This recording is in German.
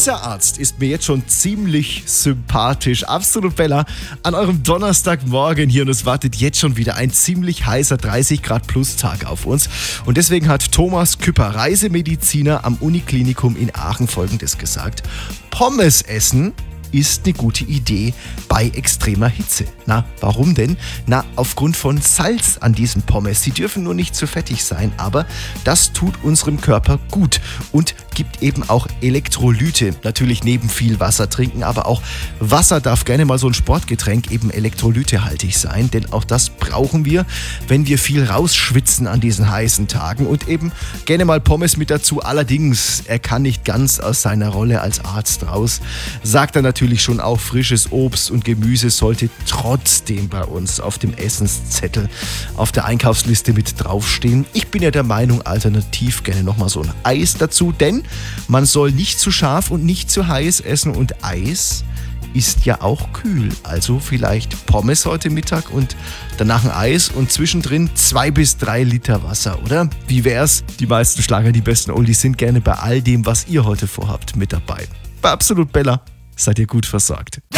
Dieser Arzt ist mir jetzt schon ziemlich sympathisch. Absolut Bella an eurem Donnerstagmorgen hier und es wartet jetzt schon wieder ein ziemlich heißer 30 Grad plus Tag auf uns. Und deswegen hat Thomas Küpper, Reisemediziner am Uniklinikum in Aachen, Folgendes gesagt: Pommes essen ist eine gute Idee bei extremer Hitze. Na, warum denn? Na, aufgrund von Salz an diesen Pommes. Sie dürfen nur nicht zu fettig sein, aber das tut unserem Körper gut und gibt eben auch Elektrolyte. Natürlich neben viel Wasser trinken, aber auch Wasser darf gerne mal so ein Sportgetränk eben elektrolytehaltig sein, denn auch das brauchen wir, wenn wir viel rausschwitzen an diesen heißen Tagen und eben gerne mal Pommes mit dazu. Allerdings, er kann nicht ganz aus seiner Rolle als Arzt raus, sagt er natürlich schon auch, frisches Obst und Gemüse sollte trotzdem bei uns auf dem Essenszettel, auf der Einkaufsliste mit draufstehen. Ich bin ja der Meinung, alternativ gerne nochmal so ein Eis dazu, denn man soll nicht zu scharf und nicht zu heiß essen und Eis ist ja auch kühl. Also vielleicht Pommes heute Mittag und danach ein Eis und zwischendrin 2 bis 3 Liter Wasser, oder? Wie wär's? Die meisten Schlager, die besten Oldies sind gerne bei all dem, was ihr heute vorhabt, mit dabei. Bei Absolut Bella seid ihr gut versorgt.